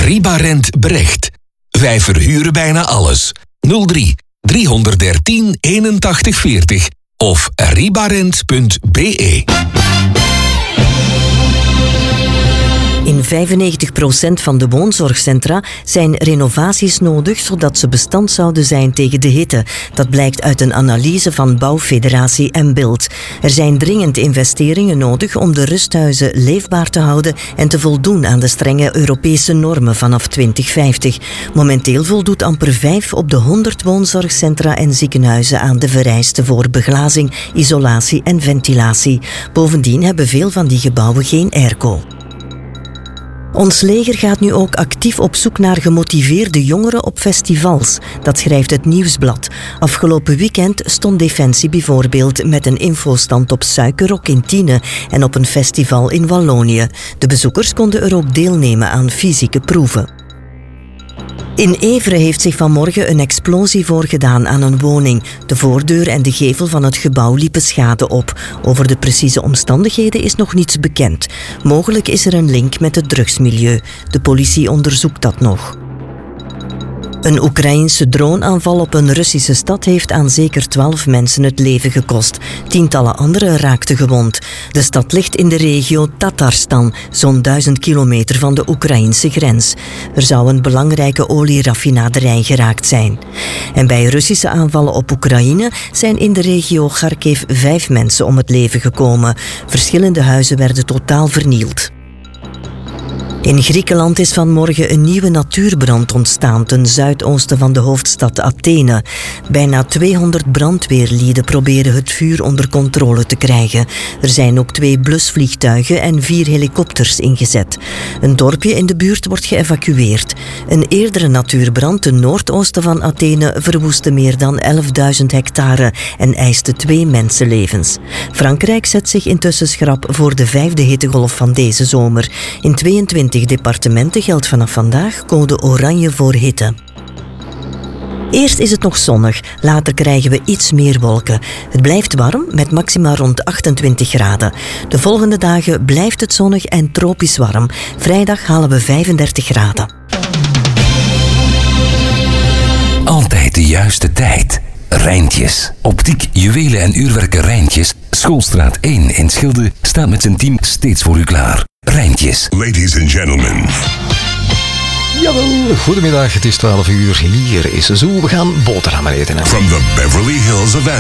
Ribarent Brecht. Wij verhuren bijna alles. 03 313 81 40 of ribarent.be. In 95% van de woonzorgcentra zijn renovaties nodig zodat ze bestand zouden zijn tegen de hitte. Dat blijkt uit een analyse van Bouwfederatie en Beeld. Er zijn dringend investeringen nodig om de rusthuizen leefbaar te houden en te voldoen aan de strenge Europese normen vanaf 2050. Momenteel voldoet amper 5 op de 100 woonzorgcentra en ziekenhuizen aan de vereisten voor beglazing, isolatie en ventilatie. Bovendien hebben veel van die gebouwen geen airco. Ons leger gaat nu ook actief op zoek naar gemotiveerde jongeren op festivals. Dat schrijft het Nieuwsblad. Afgelopen weekend stond Defensie bijvoorbeeld met een infostand op Suikerrok in Tiene en op een festival in Wallonië. De bezoekers konden er ook deelnemen aan fysieke proeven. In Everen heeft zich vanmorgen een explosie voorgedaan aan een woning. De voordeur en de gevel van het gebouw liepen schade op. Over de precieze omstandigheden is nog niets bekend. Mogelijk is er een link met het drugsmilieu. De politie onderzoekt dat nog. Een Oekraïense droneaanval op een Russische stad heeft aan zeker 12 mensen het leven gekost. Tientallen anderen raakten gewond. De stad ligt in de regio Tatarstan, zo'n 1000 kilometer van de Oekraïnse grens. Er zou een belangrijke olieraffinaderij geraakt zijn. En bij Russische aanvallen op Oekraïne zijn in de regio Kharkiv 5 mensen om het leven gekomen. Verschillende huizen werden totaal vernield. In Griekenland is vanmorgen een nieuwe natuurbrand ontstaan ten zuidoosten van de hoofdstad Athene. Bijna 200 brandweerlieden proberen het vuur onder controle te krijgen. Er zijn ook 2 blusvliegtuigen en 4 helikopters ingezet. Een dorpje in de buurt wordt geëvacueerd. Een eerdere natuurbrand ten noordoosten van Athene verwoestte meer dan 11.000 hectare en eiste 2 mensenlevens. Frankrijk zet zich intussen schrap voor de 5e hittegolf van deze zomer. In 22 departementen geldt vanaf vandaag code oranje voor hitte. Eerst is het nog zonnig, later krijgen we iets meer wolken. Het blijft warm, met maxima rond 28 graden. De volgende dagen blijft het zonnig en tropisch warm. Vrijdag halen we 35 graden. Altijd de juiste tijd. Rijntjes. Optiek, juwelen en uurwerken Rijntjes. Schoolstraat 1 in Schilde staat met zijn team steeds voor u klaar. Rijntjes. Ladies and gentlemen. Jawel, goedemiddag, het is 12 uur. Hier is Zo, we gaan boterhammen eten. From the Beverly Hills of